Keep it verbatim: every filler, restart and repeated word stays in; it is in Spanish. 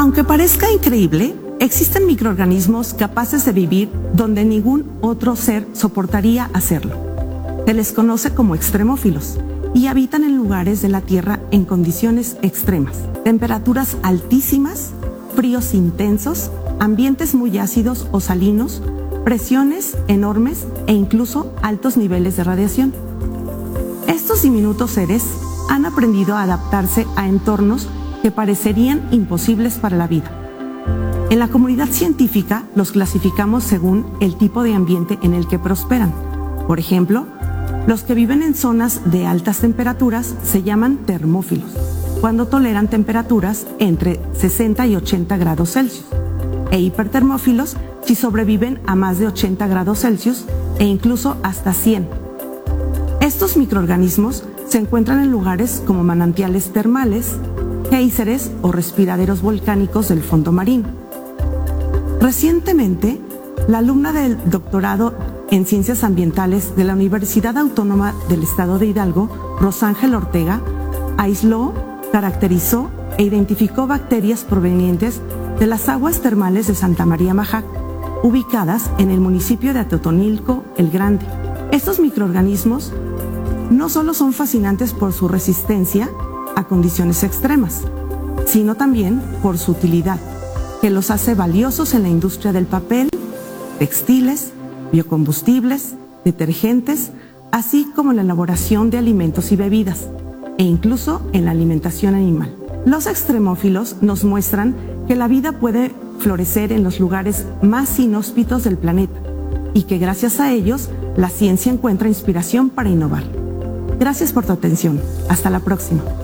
Aunque parezca increíble, existen microorganismos capaces de vivir donde ningún otro ser soportaría hacerlo. Se les conoce como extremófilos y habitan en lugares de la Tierra en condiciones extremas, temperaturas altísimas, fríos intensos, ambientes muy ácidos o salinos, presiones enormes e incluso altos niveles de radiación. Estos diminutos seres han aprendido a adaptarse a entornos que parecerían imposibles para la vida. En la comunidad científica los clasificamos según el tipo de ambiente en el que prosperan. Por ejemplo, los que viven en zonas de altas temperaturas se llaman termófilos, cuando toleran temperaturas entre sesenta y ochenta grados Celsius, e hipertermófilos si sobreviven a más de ochenta grados Celsius e incluso hasta cien. Estos microorganismos se encuentran en lugares como manantiales termales, géiseres o respiraderos volcánicos del fondo marino. Recientemente, la alumna del doctorado en Ciencias Ambientales de la Universidad Autónoma del Estado de Hidalgo, Rosángel Ortega, aisló, caracterizó e identificó bacterias provenientes de las aguas termales de Santa María Majac, ubicadas en el municipio de Atotonilco el Grande. Estos microorganismos no solo son fascinantes por su resistencia a condiciones extremas, sino también por su utilidad, que los hace valiosos en la industria del papel, textiles, biocombustibles, detergentes, así como en la elaboración de alimentos y bebidas, e incluso en la alimentación animal. Los extremófilos nos muestran que la vida puede florecer en los lugares más inhóspitos del planeta y que gracias a ellos la ciencia encuentra inspiración para innovar. Gracias por tu atención. Hasta la próxima.